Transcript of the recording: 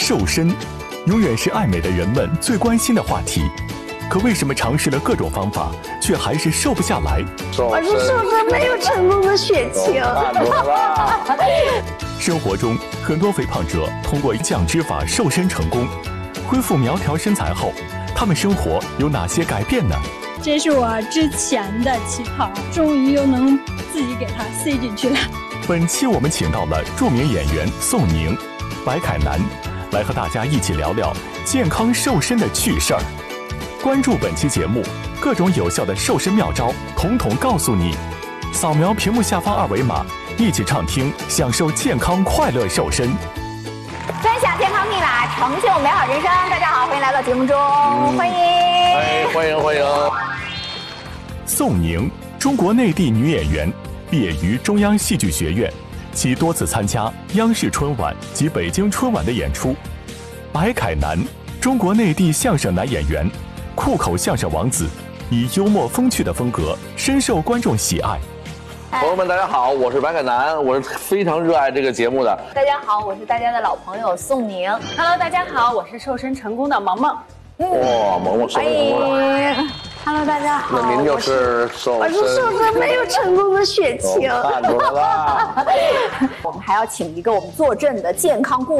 瘦身，永远是爱美的人们最关心的话题。可为什么尝试了各种方法，却还是瘦不下来？ 我是瘦身没有成功的血清。 生活中，很多肥胖者通过降脂法瘦身成功，恢复苗条身材后，他们生活有哪些改变呢？ 这是我之前的旗袍，终于又能自己给它塞进去了。 本期我们请到了著名演员宋宁、白凯南，来和大家一起聊聊健康瘦身的趣事儿。关注本期节目，各种有效的瘦身妙招，统统告诉你。扫描屏幕下方二维码，一起畅听，享受健康快乐瘦身。 分享健康密码，成就美好人生。大家好，欢迎来到节目中，欢迎， 欢迎。 宋宁，中国内地女演员，毕业于中央戏剧学院，其多次参加央视春晚及北京春晚的演出。白凯南，中国内地相声男演员，酷口相声王子，以幽默风趣的风格深受观众喜爱。 朋友们，大家好，我是白凯南，我是非常热爱这个节目的。 大家好，我是大家的老朋友宋宁。 Hello， 大家好，我是瘦身成功的萌萌。 哇，萌萌瘦身成功了。 Hello， 大家好。 那您就是瘦身。 我是瘦身没有成功的血清。 看出来了。 我们还要请一个我们坐镇的健康顾